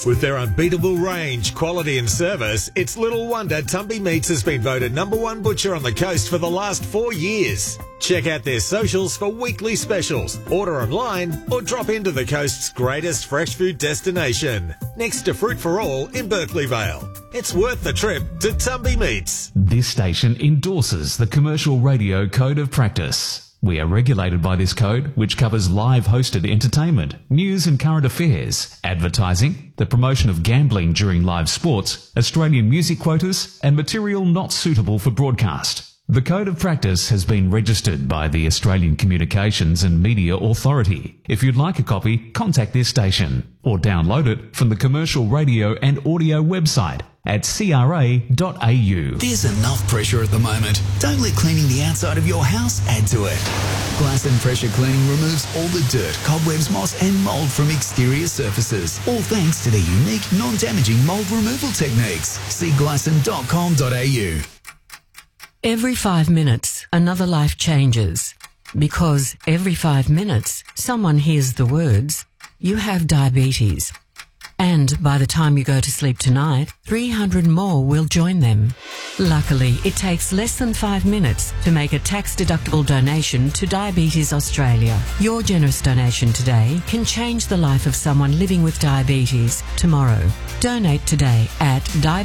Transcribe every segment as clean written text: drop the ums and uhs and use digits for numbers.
With their unbeatable range, quality and service, it's little wonder Tumby Meats has been voted #1 butcher on the coast for the last 4 years. Check out their socials for weekly specials, order online or drop into the coast's greatest fresh food destination, next to Fruit for All in Berkeley Vale. It's worth the trip to Tumby Meats. This station endorses the Commercial Radio Code of Practice. We are regulated by this code, which covers live hosted entertainment, news and current affairs, advertising, the promotion of gambling during live sports, Australian music quotas, and material not suitable for broadcast. The Code of Practice has been registered by the Australian Communications and Media Authority. If you'd like a copy, contact this station or download it from the Commercial Radio and Audio website at cra.au. There's enough pressure at the moment. Don't let cleaning the outside of your house add to it. Glycine Pressure Cleaning removes all the dirt, cobwebs, moss and mould from exterior surfaces, all thanks to their unique non-damaging mould removal techniques. See glycine.com.au. Every 5 minutes, another life changes. Because every 5 minutes, someone hears the words, "You have diabetes." And by the time you go to sleep tonight, 300 more will join them. Luckily, it takes less than 5 minutes to make a tax-deductible donation to Diabetes Australia. Your generous donation today can change the life of someone living with diabetes tomorrow. Donate today at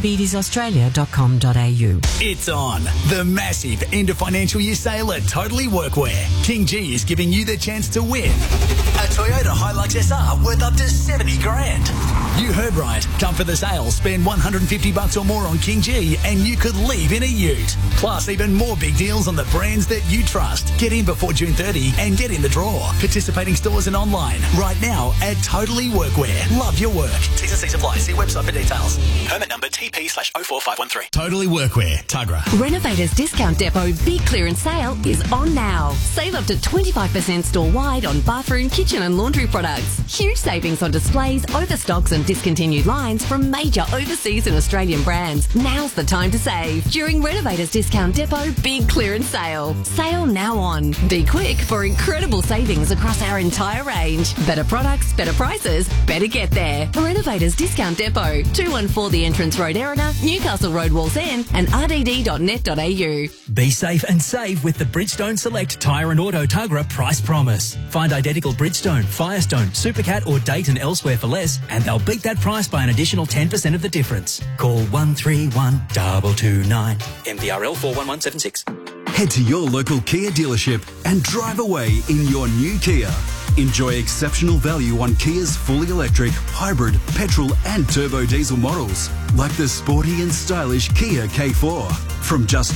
diabetesaustralia.com.au. It's on. The massive end of financial year sale at Totally Workwear. King G is giving you the chance to win a Toyota Hilux SR worth up to 70 grand. You heard right. Come for the sale, spend $150 or more on King G and you could leave in a ute. Plus even more big deals on the brands that you trust. Get in before June 30 and get in the draw. Participating stores and online right now at Totally Workwear. Love your work. T's and C's apply. See website for details. Permit number TP/04513. Totally Workwear. Tugra. Renovators Discount Depot Big Clearance Sale is on now. Save up to 25% store-wide on bathroom, kitchen and laundry products. Huge savings on displays, overstocks and discontinued lines from major overseas and Australian brands. Now's the time to save during Renovators Discount Depot Big Clearance Sale. Sale now on. Be quick for incredible savings across our entire range. Better products, better prices, better get there. Renovators Discount Depot, 214 The Entrance Road, Erina, Newcastle Road, Wallsend and rdd.net.au. Be safe and save with the Bridgestone Select Tyre and Auto Tugra Price Promise. Find identical Bridgestone, Firestone, Supercat or Dayton elsewhere for less and they'll beat that price by an additional 10% of the difference. Call 131 229. MVRL 41176. Head to your local Kia dealership and drive away in your new Kia. Enjoy exceptional value on Kia's fully electric, hybrid, petrol and turbo diesel models, like the sporty and stylish Kia K4. From just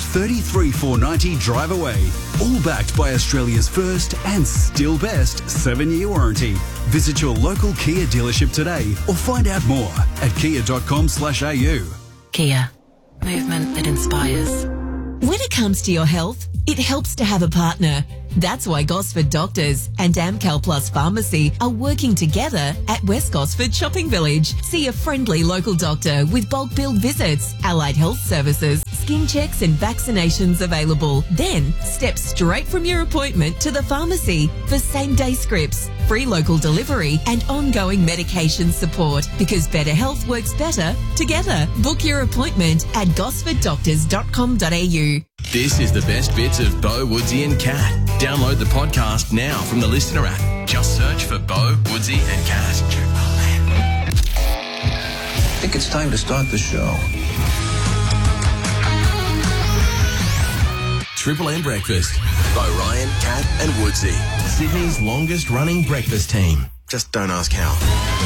$33,490 drive away, all backed by Australia's first and still best 7-year warranty. Visit your local Kia dealership today or find out more at kia.com/au. Kia. Movement that inspires. When it comes to your health, it helps to have a partner. That's why Gosford Doctors and Amcal Plus Pharmacy are working together at West Gosford Shopping Village. See a friendly local doctor with bulk billed visits, allied health services, skin checks and vaccinations available. Then step straight from your appointment to the pharmacy for same-day scripts, free local delivery and ongoing medication support, because better health works better together. Book your appointment at gosforddoctors.com.au. This is the best bits of Bo, Woodsy and Cat. Download the podcast now from the Listener app. Just search for Bo, Woodsy and Cat. I think it's time to start the show. Triple M Breakfast. Bo Ryan, Cat and Woodsy. Sydney's longest running breakfast team. Just don't ask how.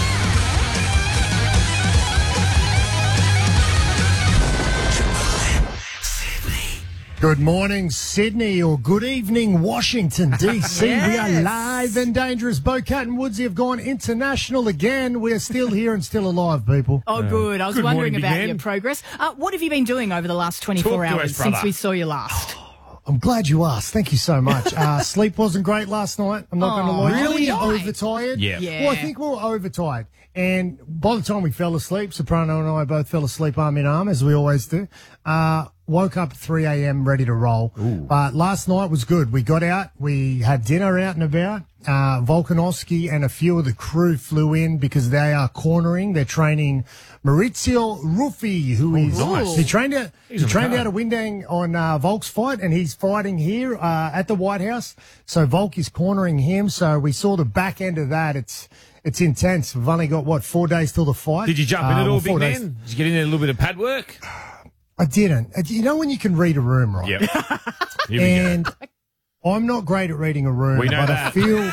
Good morning, Sydney, or good evening, Washington, D.C. Yes. We are live and dangerous. Bo, Cat and Woodsy have gone international again. We are still here and still alive, people. Oh, good. I was wondering about your progress. What have you been doing over the last 24 hours since we saw you last? I'm glad you asked. Thank you so much. Sleep wasn't great last night. I'm not going to lie. Really? Overtired? Yeah. Well, I think we were overtired. And by the time we fell asleep, Soprano and I both fell asleep arm in arm, as we always do. Woke up at 3 a.m. ready to roll. But last night was good. We got out. We had dinner out and about. Volkanovski and a few of the crew flew in because they are cornering. They're training Maurizio Ruffi, who is nice. He trained out of Windang on Volk's fight, and he's fighting here at the White House. So Volk is cornering him. So we saw the back end of that. It's intense. We've only got, 4 days till the fight. Did you jump in it all, big man? Did you get in there a little bit of pad work? I didn't. You know when you can read a room, right? Yep. Here we go. I'm not great at reading a room, We know but that.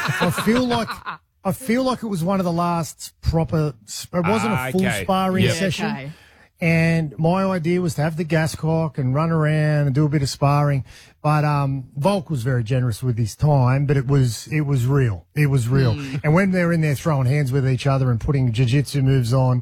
I feel like it was one of the last proper. It wasn't a full sparring session. Okay. And my idea was to have the gas cock and run around and do a bit of sparring. But Volk was very generous with his time, but it was real. It was real. And when they're in there throwing hands with each other and putting jiu-jitsu moves on,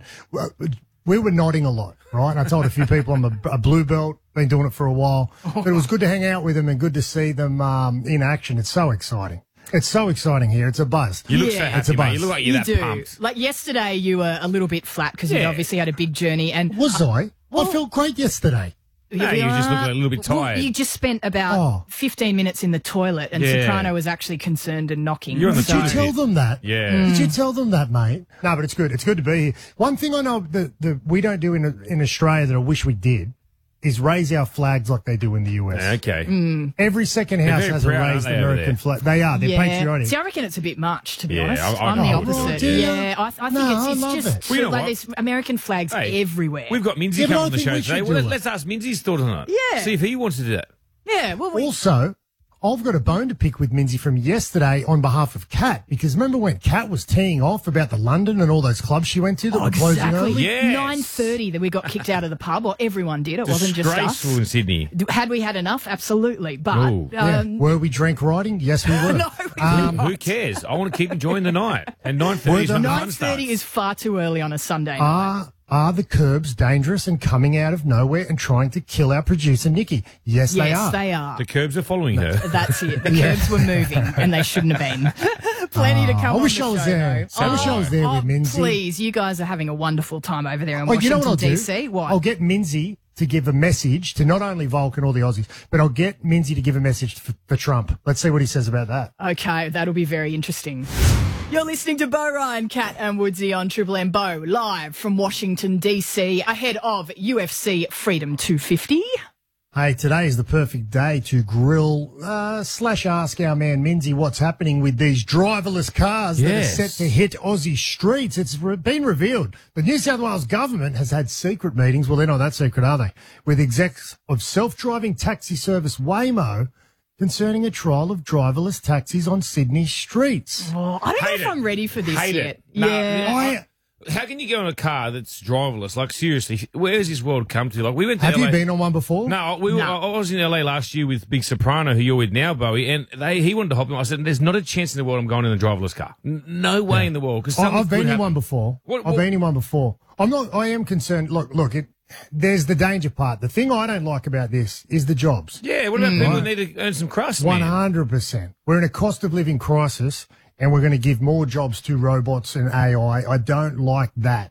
we were nodding a lot, right? And I told a few people I'm a blue belt, been doing it for a while. But it was good to hang out with them and good to see them in action. It's so exciting. It's so exciting here. It's a buzz. You look so happy, it's a buzz. mate. You look like you're that pumped. Like yesterday, you were a little bit flat because you'd obviously had a big journey. And Was I? I felt great yesterday. No, you just look a little bit tired. You just spent about 15 minutes in the toilet, and Soprano was actually concerned and knocking. You're on the Did you tell them that? Yeah. Did you tell them that, mate? No, but it's good. It's good to be here. One thing I know that we don't do in Australia that I wish we did is raise our flags like they do in the US. Okay. Every second house very has a proud, raised aren't they, over American there? flag. They are. They're patriotic. See, I reckon it's a bit much, to be Yeah, honest. I I'm the know. opposite. Oh, Yeah, I think I it's love just it. Well, you know like what? there's American flags Hey, everywhere. We've got Minzy Yeah, but coming I on the think show we today. should Well, do it. let's ask Minzy's thought on it. Yeah. See if he wants to do it. Yeah, well, Also, I've got a bone to pick with Minzy from yesterday on behalf of Kat, because remember when Kat was teeing off about the London and all those clubs she went to that were closing early? exactly. Yes. 9:30 that we got kicked out of the pub, or everyone did. It wasn't just Disgraceful us. in Sydney. Had we had enough? Absolutely. But Ooh. Yeah. Were we drink riding? Yes, we were. no, Who cares? I want to keep enjoying the night. And 9:30 is when the fun 9:30 starts. is far too early on a Sunday night. Are the curbs dangerous and coming out of nowhere and trying to kill our producer, Nikki? Yes, they Yes, are. they are. The curbs are following her. That's it. The curbs were moving, and they shouldn't have been. Plenty to come I on wish the I was show, there. though. I wish I was there with Minzy. Please, you guys are having a wonderful time over there in Oh, you know Washington, what I'll D.C. do? What? I'll get Minzy to give a message to not only Volk and all the Aussies, but I'll get Minzy to give a message for Trump. Let's see what he says about that. Okay, that'll be very interesting. You're listening to Bo Ryan, Kat and Woodsy on Triple M. Bo, live from Washington, D.C., ahead of UFC Freedom 250. Hey, today is the perfect day to grill / ask our man Minzy what's happening with these driverless cars that are set to hit Aussie streets. It's been revealed. The New South Wales government has had secret meetings. Well, they're not that secret, are they? With execs of self-driving taxi service Waymo concerning a trial of driverless taxis on Sydney streets. Oh, I don't know if I'm ready for this Hate yet. it. No, Yeah. How can you go in a car that's driverless? Like, seriously, where's this world come to? Like, we went to Have LA. you been on one before? No, I was in LA last year with Big Soprano, who you're with now, Bowie, and he wanted to hop in. I said, there's not a chance in the world I'm going in a driverless car. No way in the world. Because I've been in one before. I've been in one before. I am concerned. Look, there's the danger part. The thing I don't like about this is the jobs. Yeah, what about people who need to earn some crust, 100%. We're in a cost of living crisis, and we're going to give more jobs to robots and AI. I don't like that.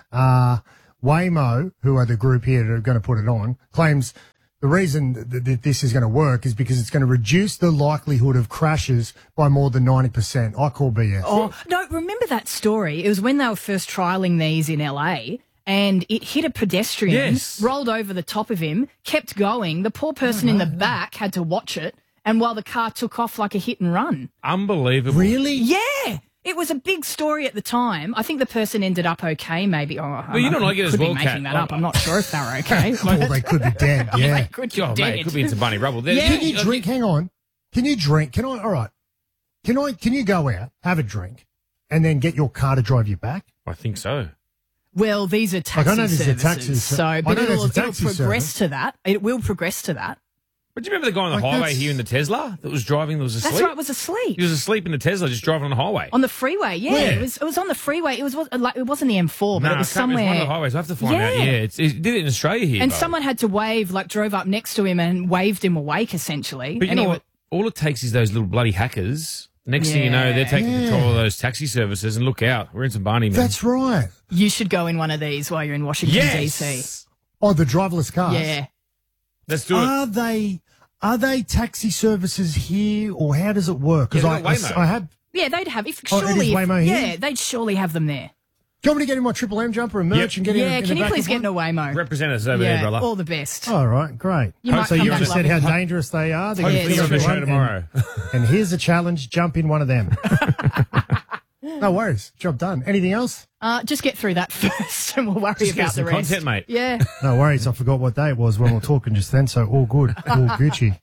Waymo, who are the group here that are going to put it on, claims the reason that this is going to work is because it's going to reduce the likelihood of crashes by more than 90%. I call BS. Oh, no, remember that story? It was when they were first trialling these in LA. And it hit a pedestrian, rolled over the top of him, kept going. The poor person in the back had to watch it, and while the car took off like a hit and run. Unbelievable. Really? Yeah. It was a big story at the time. I think the person ended up okay, maybe. But you don't like it as could well, be making Kat. that up. I'm not sure if they were okay. Or they could be dead, yeah. They could be Oh, dead. mate, it could be into bunny rubble. Yeah. Can you drink? Hang on. Can you drink? All right. Can you go out, have a drink, and then get your car to drive you back? I think so. Well, these are taxi I know this is a services, taxi so but I know it'll that's a taxi progress service. to that. It will progress to that. But do you remember the guy on the Like, highway that's- here in the Tesla that was driving that was asleep? That's right, was asleep. He was asleep in the Tesla just driving on the highway. On the freeway, yeah. Where? It was on the freeway. It was like it wasn't the M4, but No, it was It somewhere. was one of the highways. I have to find out. Yeah, it did it in Australia here. And Bo. someone had to wave, like drove up next to him and waved him awake, essentially. But you And know he what? All it takes is those little bloody hackers Next thing you know, they're taking control of those taxi services, and look out, we're in some Barney, man. That's right. You should go in one of these while you're in Washington, D.C. Oh, the driverless cars? Yeah. Let's do it. Are they taxi services here, or how does it work? Because I have. Yeah, they'd have. If it is surely, Waymo here? yeah, they'd surely have them there. Do you want me to get in my Triple M jumper and merch and get in? Yeah, in can the you back please of get in one? a Waymo? Represent us over there, brother. All the best. All right, great. You might So come you back just said how loving it. dangerous they are. They're Hopefully gonna you're on the figure show out tomorrow. And here's a challenge: jump in one of them. No worries, job done. Anything else? Just get through that first, and we'll worry Just get about the some rest. content, mate. Yeah. No worries. I forgot what day it was when we were talking just then. So all good, all Gucci.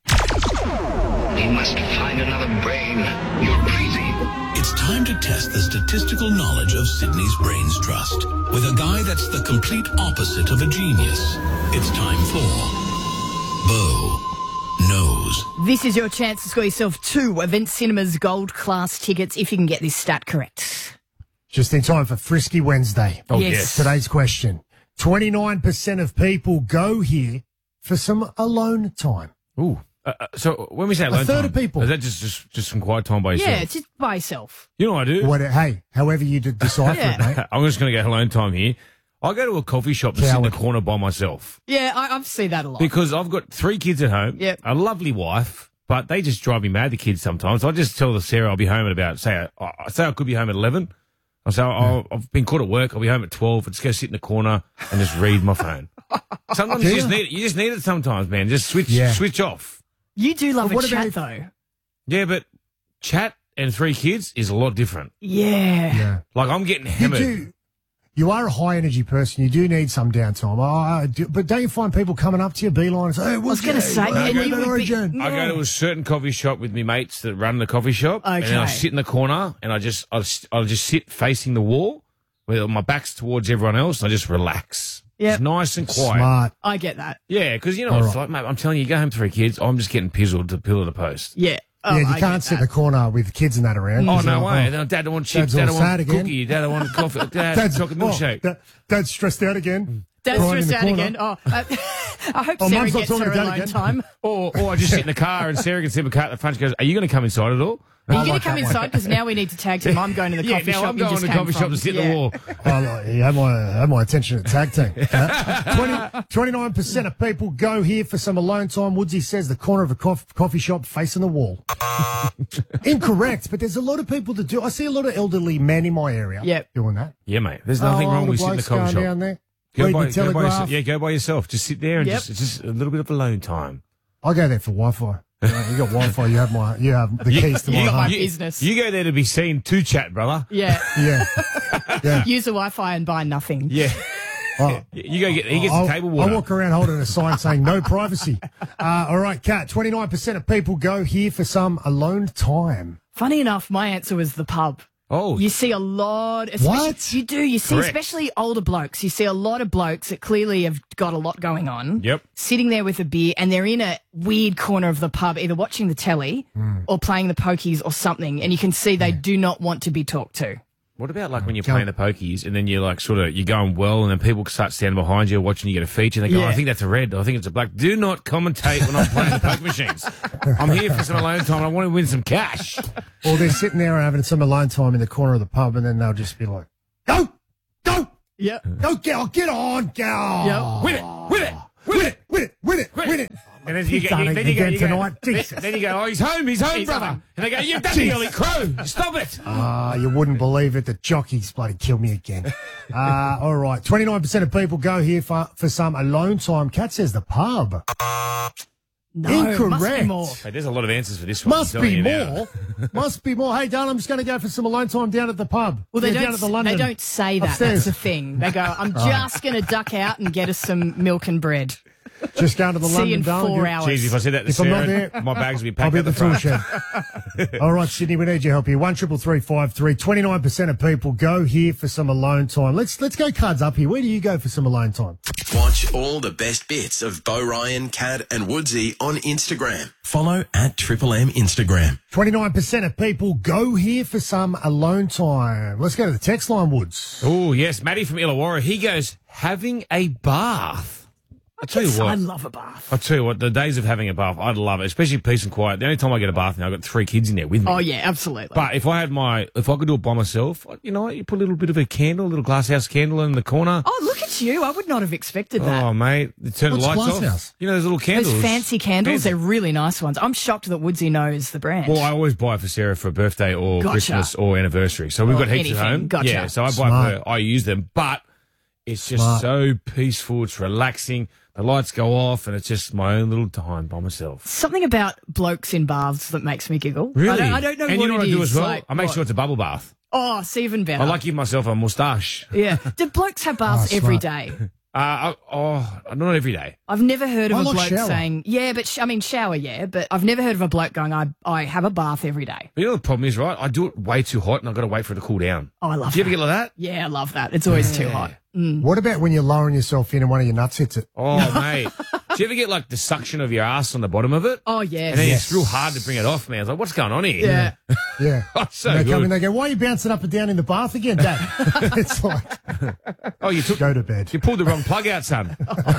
We must find another brain. You're crazy. It's time to test the statistical knowledge of Sydney's Brains Trust with a guy that's the complete opposite of a genius. It's time for Bo Knows. This is your chance to score yourself 2 Event Cinemas Gold Class tickets if you can get this stat correct. Just in time for Frisky Wednesday. Oh, yes. Today's question: 29% of people go here for some alone time. Ooh. So when we say alone A third time, of people. is that just some quiet time by yourself? Yeah, just by yourself. You know what I do? Hey, however you decipher it, mate. I'm just going to go alone time here. I go to a coffee shop and sit in the corner by myself. Yeah, I've seen that a lot. Because I've got 3 kids at home, a lovely wife, but they just drive me mad, the kids sometimes. I just tell Sarah I'll be home at about, say I could be home at 11. I say, I've been caught at work, I'll be home at 12. I'll just go sit in the corner and just read my phone. Sometimes you just need it sometimes, man. Just switch off. You do love a chat, though. Yeah, but chat and 3 kids is a lot different. Yeah. Like, I'm getting hammered. You are a high energy person. You do need some downtime. But don't you find people coming up to you, beeline, and say, "Hey, what's going to say?" I go to a certain coffee shop with my mates that run the coffee shop, and then I sit in the corner and I'll just sit facing the wall with my back's towards everyone else, and I just relax. Yep. It's nice and quiet. Smart. I get that. Yeah, because you know what it's like, mate. I'm telling you, go home 3 kids. I'm just getting pizzled to pillar to post. Yeah. You can't sit in the corner with kids in that around. Oh, no way. Dad, I want chips. Dad, I want cookie. Dad, I want coffee. Dad, chocolate milkshake. Dad's stressed out again. Dad's stressed out again. Oh, I hope Sarah gets her alone time. Or I just sit in the car and Sarah can sit in the car at the front. She goes, "Are you going to come inside at all?" Are you going to come inside? Because now we need to tag team. I'm going to the coffee shop. I'm going to the coffee shop to sit in the wall. You have my attention at tag team. 29% of people go here for some alone time. Woodsy says the corner of a coffee shop facing the wall. Incorrect, but there's a lot of people that do. I see a lot of elderly men in my area doing that. Yeah, mate. There's nothing wrong with sitting in the coffee shop. Down there. Go by yourself. Just sit there and just a little bit of alone time. I go there for Wi-Fi. You got Wi-Fi. You have the keys to my home. Business. You go there to be seen to chat, brother. Yeah. Yeah. Use the Wi-Fi and buy nothing. Yeah. Oh, he gets the table water. I walk around holding a sign saying no privacy. All right, Kat, 29% of people go here for some alone time. Funny enough, my answer was the pub. Oh. You see a lot. What? You do. You see, Correct. especially older blokes. You see a lot of blokes that clearly have got a lot going on. Yep. Sitting there with a beer and they're in a weird corner of the pub, either watching the telly or playing the pokies or something. And you can see they do not want to be talked to. What about like when you're playing the pokies and then you're like you're going well and then people start standing behind you watching you get a feature and they go, I think that's a red. I think it's a black. Do not commentate when I'm playing the poker machines. I'm here for some alone time. I want to win some cash. Or they're sitting there and having some alone time in the corner of the pub and then they'll just be like, go. Yep. Go, get on. Yep. Win it. And then You've done it again tonight. Jesus. Then you go, he's home, brother. And they go, you've done the early crow. Stop it. You wouldn't believe it. The jockeys bloody kill me again. All right. 29% of people go here for some alone time. Kat says the pub. No, Incorrect. Must be more. Hey, there's a lot of answers for this one. Must be more. Hey, darling, I'm just going to go for some alone time down at the pub. Well, they down at the London. They don't say that. Upstairs. That's the thing. They go, I'm just going to duck out and get us some milk and bread. Just going to the See London, you in darling. 4 hours. Jeez, if I said that to If I'm not Sarah, there, my bags would be I'll packed be at at the the tool front. shed. All right, Sydney, we need your help here. 13353. 29% of people go here for some alone time. Let's go cards up here. Where do you go for some alone time? Watch all the best bits of Bo Ryan, Kat and Woodsy on Instagram. Follow at Triple M Instagram. 29% of people go here for some alone time. Let's go to the text line, Woods. Oh, yes. Matty from Illawarra, he goes, having a bath. I tell you what, I love a bath. I tell you what, the days of having a bath, I'd love it, especially peace and quiet. The only time I get a bath now, I've got 3 kids in there with me. Oh yeah, absolutely. But if I could do it by myself, you know, you put a little bit of a candle, a little glasshouse candle in the corner. Oh, look at you! I would not have expected that. Oh, mate, you turn the lights off. Glasshouse? You know, those little candles. Those fancy candles, they're really nice ones. I'm shocked that Woodsy knows the brand. Well, I always buy it for Sarah for a birthday or Gotcha. Christmas or anniversary. So we've got heaps at anything. home. Gotcha. Yeah, so I buy Smart. for her. I use them, but it's just so peaceful. It's relaxing. The lights go off, and it's just my own little time by myself. Something about blokes in baths that makes me giggle. Really? I don't know and what you know what it I do is. as well? Like, I make what? sure it's a bubble bath. Oh, it's even better. I like giving myself a moustache. Yeah. Do blokes have baths every smart. day? Not every day. I've never heard of I a like bloke shower. saying, yeah, but shower, yeah, but I've never heard of a bloke going, I have a bath every day. But you know the problem is, right? I do it way too hot, and I've got to wait for it to cool down. Oh, I love Do you that. ever get like that? Yeah, I love that. It's always too hot. What about when you're lowering yourself in and one of your nuts hits it? Oh, mate. Do you ever get like the suction of your ass on the bottom of it? Oh, yes. And then it's real hard to bring it off, man. It's like, what's going on here? Yeah. Yeah. Oh, so And they come good. in, they go, why are you bouncing up and down in the bath again, Dad? It's like, Oh, you go to bed. You pulled the wrong plug out, son.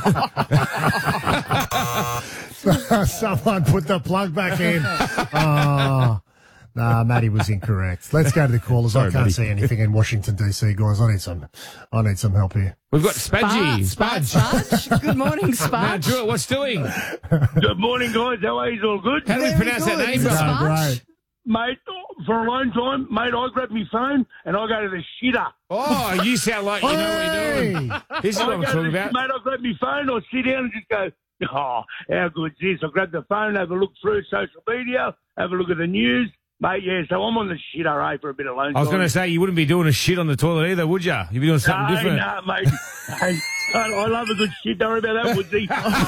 Someone put the plug back in. Oh. Nah, Matty was incorrect. Let's go to the callers. Sorry, I can't buddy. see anything in Washington, D.C., guys. I need some help here. We've got Spadgy. Spudge. Good morning, Now, Spudge. Drew, what's doing? Good morning, guys. How are you? All good? How do we Very pronounce that good. name, Is it brother? Spudge? Mate, for a long time, mate, I grab my phone and I go to the shitter. Oh, you sound like you know what you're doing. This is I what I'm go to talking the- about. Mate, I grab my phone, I sit down and just go, oh, how good's this? I grab the phone, have a look through social media, have a look at the news. Mate, yeah, so I'm on the shitter, for a bit of alone I was time. going to say, you wouldn't be doing a shit on the toilet either, would you? You'd be doing something different. No, mate. Hey, I love a good shit. Don't worry about that, Woodsy.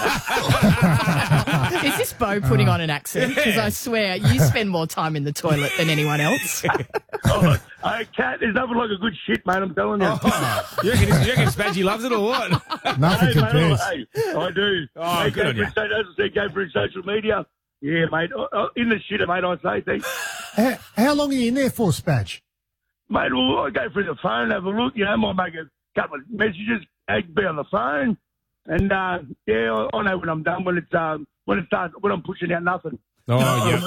Is this Bo putting on an accent? Because I swear, you spend more time in the toilet than anyone else. Oh, hey, Cat, there's nothing like a good shit, mate, I'm telling you. You reckon Spadgy loves it or what? Nothing Hey, mate, compares. I do. Oh, Mate, good on go you. through, as I said, go through social media. Yeah, mate. In the shitter, mate, I say things. How long are you in there for, Spadge? Mate, well, I go through the phone, have a look, might make a couple of messages, be on the phone. And, yeah, I know when I'm done, when I'm pushing out nothing. Oh,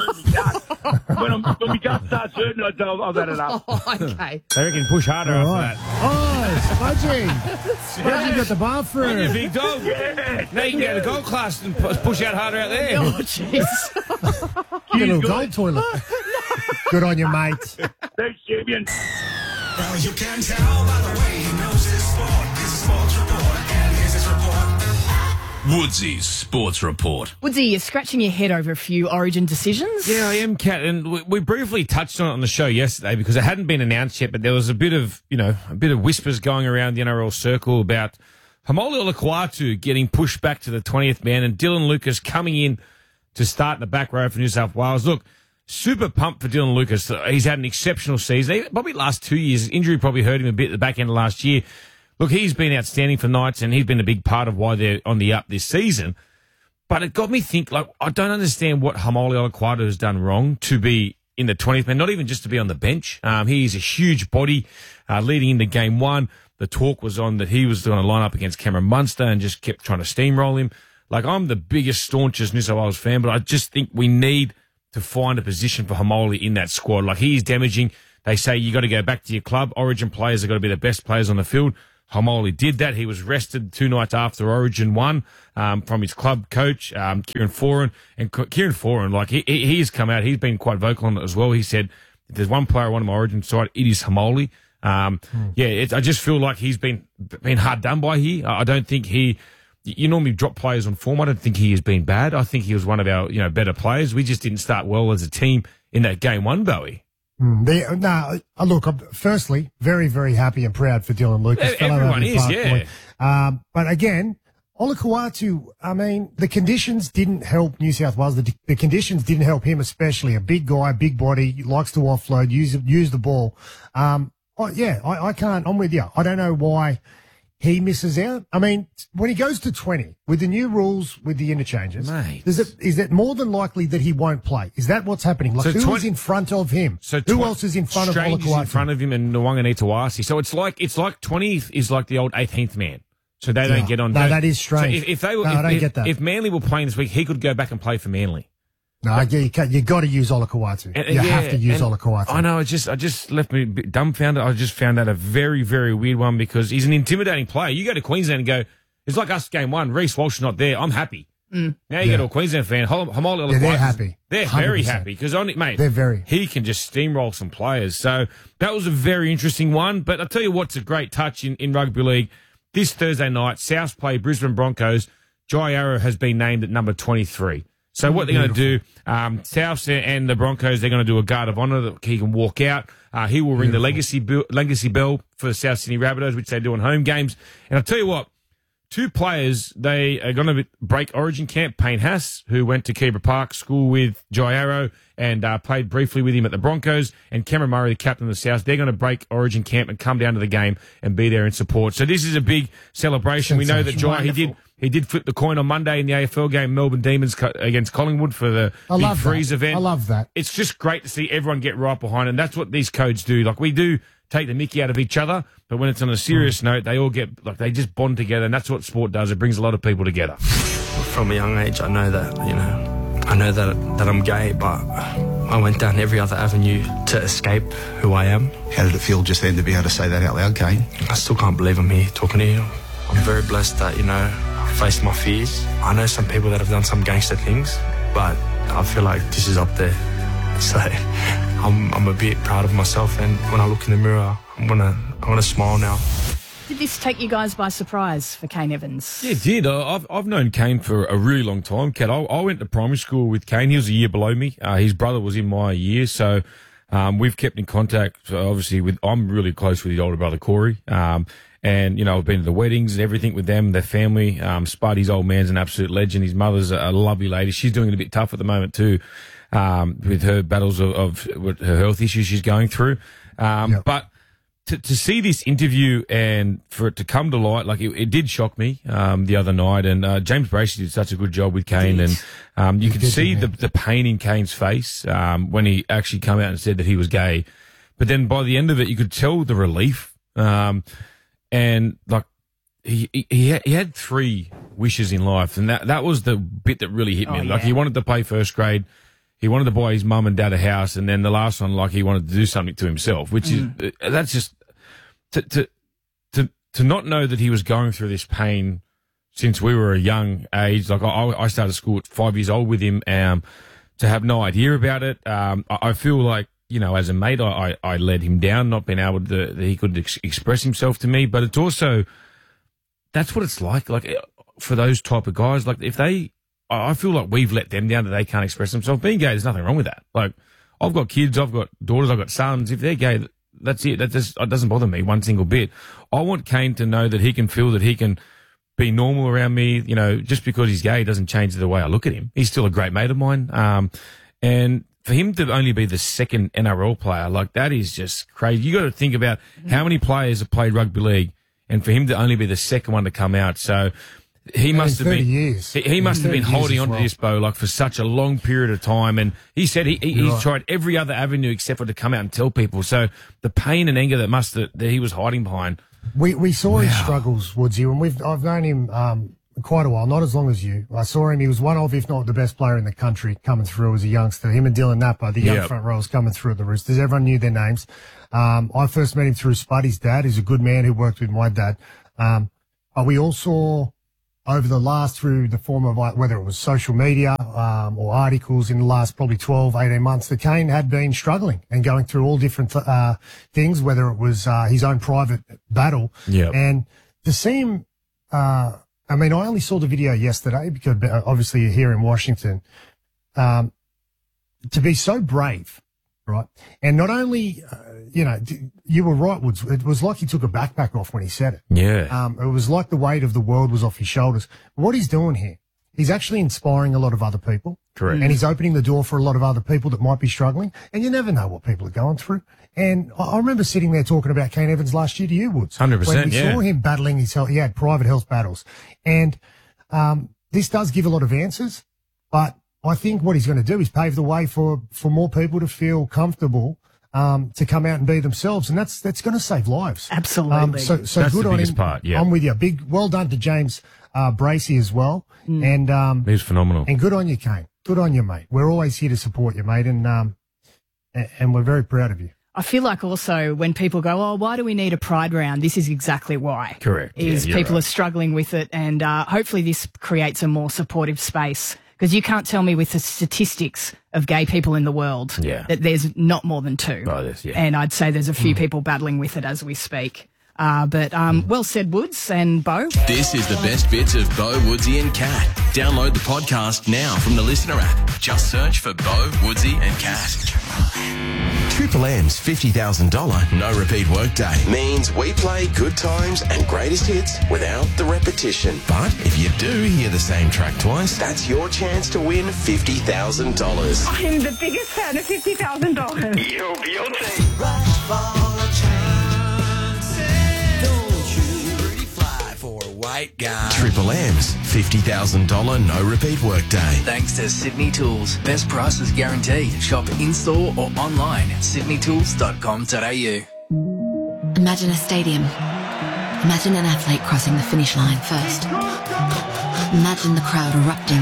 yeah. When my gut starts hurting, I've had enough. Oh, okay. They reckon push harder All after right. that. Oh, Spudgy. Spudgy got the You bathroom. big dog. Yeah. Now you can go to gold class and push out harder out there. Oh, jeez. Get a little gold toilet. Good on you, mate. Thanks, champion. Well, you can tell by the way he knows his sport. It's a sports report, and here's his report. Woodsy's Sports Report. Woodsy, you're scratching your head over a few Origin decisions. Yeah, I am, Kat, and we briefly touched on it on the show yesterday because it hadn't been announced yet, but there was a bit of whispers going around the NRL circle about Haumole Olakau'atu getting pushed back to the 20th man and Dylan Lucas coming in to start in the back row for New South Wales. Look, super pumped for Dylan Lucas. He's had an exceptional season. Probably the last 2 years. Injury probably hurt him a bit at the back end of last year. Look, he's been outstanding for Knights, and he's been a big part of why they're on the up this season. But it got me think, I don't understand what Haumole Olakau'atu has done wrong to be in the 20th man, not even just to be on the bench. He is a huge body leading into game one. The talk was on that he was going to line up against Cameron Munster and just kept trying to steamroll him. I'm the biggest, staunchest New South Wales fan, but I just think we need to find a position for Haumole in that squad. He is damaging. They say you got to go back to your club. Origin players have got to be the best players on the field. Haumole did that. He was rested 2 nights after Origin 1 from his club coach, Kieran Foran. And Kieran Foran, he's come out. He's been quite vocal on it as well. He said, if there's one player on my Origin side, it is Haumole. I just feel like he's been hard done by here. I don't think you normally drop players on form. I don't think he has been bad. I think he was one of our better players. We just didn't start well as a team in that game one, Bowie. Look, I'm firstly very, very happy and proud for Dylan Lucas. Everyone is, yeah. But again, Olakau'atu, the conditions didn't help New South Wales. The conditions didn't help him, especially a big guy, big body, likes to offload, use the ball. I can't. I'm with you. I don't know why he misses out. When he goes to 20, with the new rules, with the interchanges, Mate. is it more than likely that he won't play? Is that what's happening? Who is in front of him? Who else is in front of Strange is Olakau'atu? in front of him and Nwanga Netawasi. So it's like 20th is like the old 18th man. so they don't get on. No, that is strange. So if they were, I don't get that. If Manly were playing this week, he could go back and play for Manly. No, you got to use Olakau'atu. You have to use Olakau'atu. I know. I just left me a bit dumbfounded. I just found that a very, very weird one because he's an intimidating player. You go to Queensland and go, it's like us game one. Reece Walsh not there. I'm happy. Now you go to a Queensland fan. They're happy. They're very happy because mate, he can just steamroll some players. So that was a very interesting one. But I'll tell you what's a great touch in rugby league. This Thursday night, Souths play Brisbane Broncos. Jai Arrow has been named at number 23. So what they're going to do, Souths and the Broncos, they're going to do a guard of honour that he can walk out. He will ring the legacy bell for the South Sydney Rabbitohs, which they do in home games. And I'll tell you what, two players, they are going to break Origin camp. Payne Haas, who went to Kebra Park School with Jai Arrow and played briefly with him at the Broncos, and Cameron Murray, the captain of the South, they're going to break Origin camp and come down to the game and be there in support. So this is a big celebration. We know that Jai, he did flip the coin on Monday in the AFL game, Melbourne Demons against Collingwood for the Big Freeze event. I love that. It's just great to see everyone get right behind it, and that's what these codes do. Like, we do take the mickey out of each other, but when it's on a serious note, they all get, like, they just bond together, and that's what sport does. It brings a lot of people together. From a young age, I know that, that I'm gay, but I went down every other avenue to escape who I am. How did it feel just then to be able to say that out loud, Kane? I still can't believe I'm here talking to you. I'm very blessed that, I faced my fears. I know some people that have done some gangster things, but I feel like this is up there. So I'm a bit proud of myself, and when I look in the mirror, I'm gonna smile now. Did this take you guys by surprise for Kane Evans? Yeah, it did. I've known Kane for a really long time, Kat. I went to primary school with Kane. He was a year below me. His brother was in my year, so we've kept in contact. Obviously, I'm really close with his older brother Corey. And, I've been to the weddings and everything with them, their family. Spud, his old man's an absolute legend. His mother's a lovely lady. She's doing it a bit tough at the moment too, with her battles of her health issues she's going through. But to see this interview and for it to come to light, like it did shock me the other night. And James Bracey did such a good job with Kane, and you could see the pain in Kane's face when he actually came out and said that he was gay. But then by the end of it, you could tell the relief. And like he had three wishes in life, and that was the bit that really hit me. Like, he wanted to play first grade, he wanted to buy his mum and dad a house, and then the last one, like, he wanted to do something to himself, which is that's just to not know that he was going through this pain since we were a young age. Like, I started school at 5 years old with him, to have no idea about it. I feel like, as a mate, I led him down, not being able to, that he could express himself to me. But it's also, that's what it's like for those type of guys. Like, I feel like we've let them down that they can't express themselves. Being gay, there's nothing wrong with that. Like, I've got kids, I've got daughters, I've got sons. If they're gay, that's it. It doesn't bother me one single bit. I want Kane to know that he can feel that he can be normal around me. Just because he's gay doesn't change the way I look at him. He's still a great mate of mine. And for him to only be the second NRL player, like, that is just crazy. You got to think about how many players have played rugby league, and for him to only be the second one to come out. So he must have been years. He must have been holding on to this, Bo, like, for such a long period of time. And he said he's tried every other avenue except for to come out and tell people. So the pain and anger that he was hiding behind. We saw his struggles, Woodsy, and I've known him quite a while, not as long as you. I saw him. He was one of, if not the best player in the country coming through as a youngster. Him and Dylan Napa, the young front rows coming through at the Roosters. Everyone knew their names. I first met him through Spuddy's dad. He's a good man who worked with my dad. But we all saw over the last, through the form of, whether it was social media or articles in the last probably 12, 18 months, that Kane had been struggling and going through all different things, whether it was his own private battle. And to see him, I only saw the video yesterday because obviously you're here in Washington. To be so brave, right? And not only, you were right, Woods. It was like he took a backpack off when he said it. Yeah. It was like the weight of the world was off his shoulders. What he's doing here, he's actually inspiring a lot of other people. Correct. And he's opening the door for a lot of other people that might be struggling. And you never know what people are going through. And I remember sitting there talking about Kane Evans last year to you, Woods. 100%, when we saw him battling his health. He had private health battles. And this does give a lot of answers. But I think what he's going to do is pave the way for more people to feel comfortable to come out and be themselves, and that's going to save lives. Absolutely. So That's good the on biggest him. part, yeah. I'm with you. Big well done to James Bracey as well, and He was phenomenal. and good on you, Kane. Good on you, mate. We're always here to support you, mate, and we're very proud of you. I feel like also when people go, oh, why do we need a pride round? This is exactly why. Correct. Is Yeah, people you're are struggling with it, and hopefully this creates a more supportive space. Because you can't tell me with the statistics of gay people in the world that there's not more than 2. Oh, there's, yeah. And I'd say there's a few people battling with it as we speak. But well said, Woods and Bo. This is the best bits of Bo, Woodsy and Cat. Download the podcast now from the Listener app. Just search for Bo, Woodsy and Cat. Triple M's $50,000 no repeat workday means we play good times and greatest hits without the repetition. But if you do hear the same track twice, that's your chance to win $50,000. I'm the biggest fan of $50,000. Yo, Beyonce. White guy. Triple M's $50,000 no repeat workday. Thanks to Sydney Tools. Best prices guaranteed. Shop in-store or online at sydneytools.com.au. Imagine a stadium. Imagine an athlete crossing the finish line first. Imagine the crowd erupting.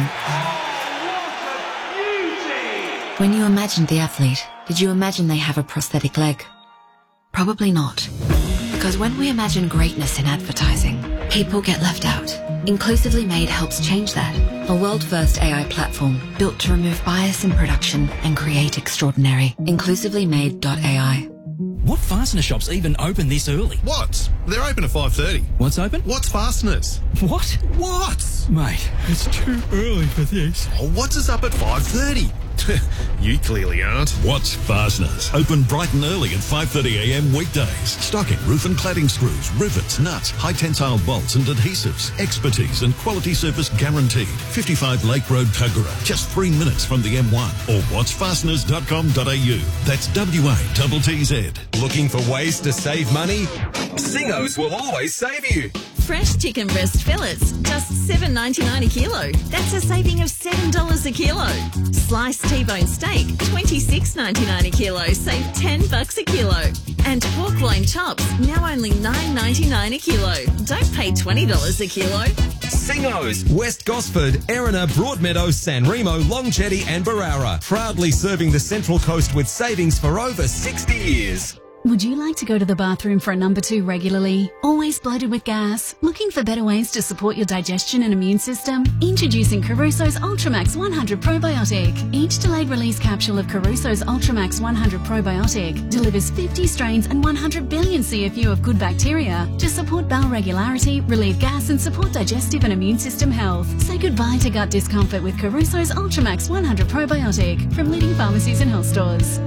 When you imagined the athlete, did you imagine they have a prosthetic leg? Probably not. Because when we imagine greatness in advertising, people get left out. Inclusively Made helps change that. A world-first AI platform built to remove bias in production and create extraordinary. InclusivelyMade.ai. What fastener shops even open this early? What? They're open at 5:30. What's open? What's Fasteners? What? What? Mate, it's too early for this. Oh, what's us up at 5:30? You clearly aren't. What's Fasteners? Open bright and early at 5:30 a.m. weekdays. Stocking roof and cladding screws, rivets, nuts, high tensile bolts and adhesives. Expertise and quality service guaranteed. 55 Lake Road, Tuggerah. Just 3 minutes from the M1. Or whatsfasteners.com.au. That's WATTZ. Looking for ways to save money? Singos will always save you. Fresh chicken breast fillets, just $7.99 a kilo. That's a saving of $7 a kilo. Sliced T-bone steak, $26.99 a kilo. Save $10 a kilo. And pork loin chops, now only $9.99 a kilo. Don't pay $20 a kilo. Singos, West Gosford, Erina, Broadmeadows, San Remo, Long Jetty and Barara. Proudly serving the Central Coast with savings for over 60 years. Would you like to go to the bathroom for a number 2 regularly? Always bloated with gas? Looking for better ways to support your digestion and immune system? Introducing Caruso's Ultramax 100 Probiotic. Each delayed release capsule of Caruso's Ultramax 100 Probiotic delivers 50 strains and 100 billion CFU of good bacteria to support bowel regularity, relieve gas and support digestive and immune system health. Say goodbye to gut discomfort with Caruso's Ultramax 100 Probiotic from leading pharmacies and health stores.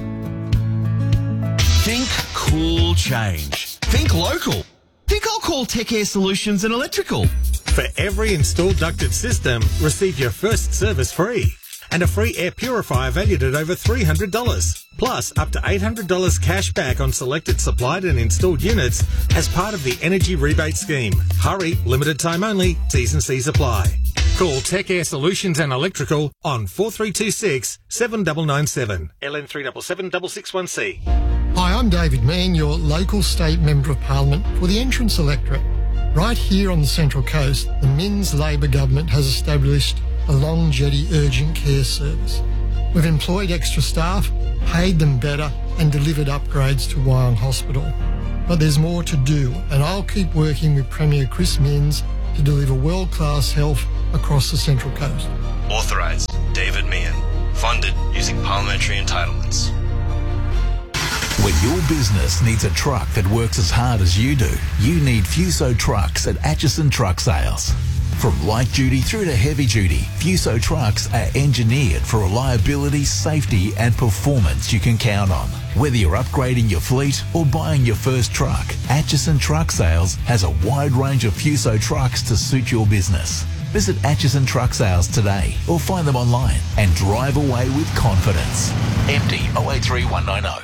Think cool change. Think local. Think I'll call Tech Air Solutions and Electrical. For every installed ducted system, receive your first service free. And a free air purifier valued at over $300. Plus, up to $800 cash back on selected supplied and installed units as part of the Energy Rebate Scheme. Hurry, limited time only, T's and C's apply. Call Tech Air Solutions and Electrical on 4326 7997 LN377 661C. Hi, I'm David Mann, your local state Member of Parliament for the Entrance electorate. Right here on the Central Coast, the Minns Labor government has established a Long Jetty urgent care service. We've employed extra staff, paid them better and delivered upgrades to Wyong Hospital. But there's more to do, and I'll keep working with Premier Chris Minns to deliver world-class health across the Central Coast. Authorised, David Meehan. Funded using parliamentary entitlements. When your business needs a truck that works as hard as you do, you need Fuso trucks at Atchison Truck Sales. From light duty through to heavy duty, Fuso trucks are engineered for reliability, safety and performance you can count on. Whether you're upgrading your fleet or buying your first truck, Atchison Truck Sales has a wide range of Fuso trucks to suit your business. Visit Atchison Truck Sales today or find them online and drive away with confidence. MD 083 190.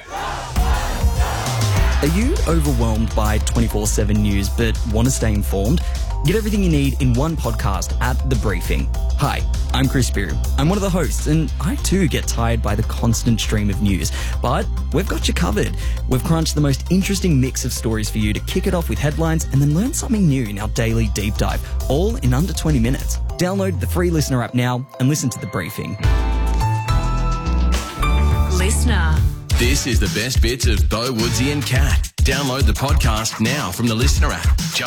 Are you overwhelmed by 24/7 news but want to stay informed? Get everything you need in one podcast at The Briefing. Hi, I'm Chris Bew. I'm one of the hosts, and I too get tired by the constant stream of news. But we've got you covered. We've crunched the most interesting mix of stories for you to kick it off with headlines and then learn something new in our daily deep dive, all in under 20 minutes. Download the free Listener app now and listen to The Briefing. Listener. This is the best bits of Bo, Woodsy and Kat. Download the podcast now from the Listener app.